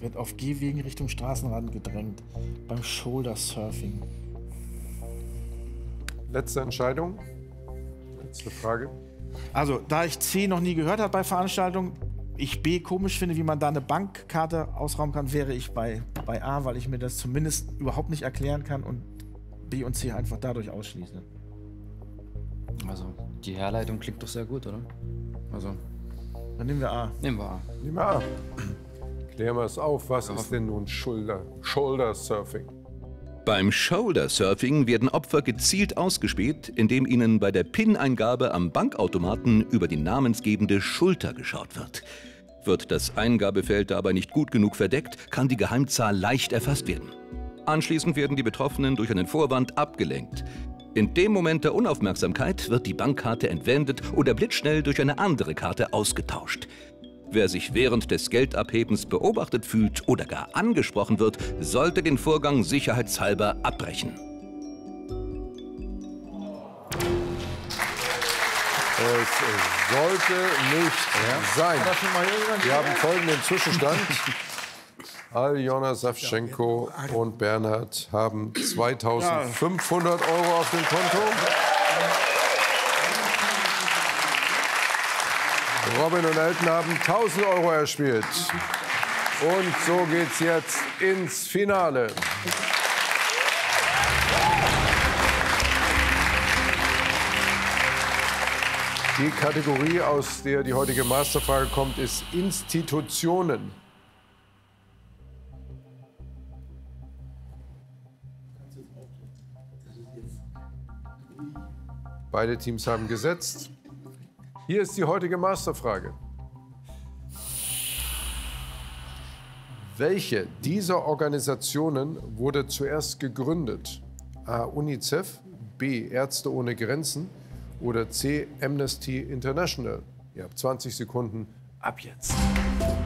wird auf Gehwegen Richtung Straßenrand gedrängt. Beim Shoulder-Surfing. Letzte Entscheidung. Letzte Frage. Also, da ich C noch nie gehört habe bei Veranstaltungen, ich B komisch finde, wie man da eine Bankkarte ausrauben kann, wäre ich bei A, weil ich mir das zumindest überhaupt nicht erklären kann und B und C einfach dadurch ausschließe. Also, die Herleitung klingt doch sehr gut, oder? Also, dann nehmen wir A. Nehmen wir A. Nehmen wir A. Klären wir es auf. Was ist denn nun Shoulder-Surfing? Beim Shoulder-Surfing werden Opfer gezielt ausgespäht, indem ihnen bei der PIN-Eingabe am Bankautomaten über die namensgebende Schulter geschaut wird. Wird das Eingabefeld dabei nicht gut genug verdeckt, kann die Geheimzahl leicht erfasst werden. Anschließend werden die Betroffenen durch einen Vorwand abgelenkt. In dem Moment der Unaufmerksamkeit wird die Bankkarte entwendet oder blitzschnell durch eine andere Karte ausgetauscht. Wer sich während des Geldabhebens beobachtet fühlt oder gar angesprochen wird, sollte den Vorgang sicherheitshalber abbrechen. Es sollte nicht sein. Wir haben folgenden Zwischenstand. Aljona Savchenko und Bernhard haben 2.500 € auf dem Konto. Robin und Elton haben 1.000 € erspielt. Und so geht's jetzt ins Finale. Die Kategorie, aus der die heutige Masterfrage kommt, ist Institutionen. Beide Teams haben gesetzt. Hier ist die heutige Masterfrage. Welche dieser Organisationen wurde zuerst gegründet? A. UNICEF, B. Ärzte ohne Grenzen oder C. Amnesty International? Ihr habt 20 Sekunden ab jetzt.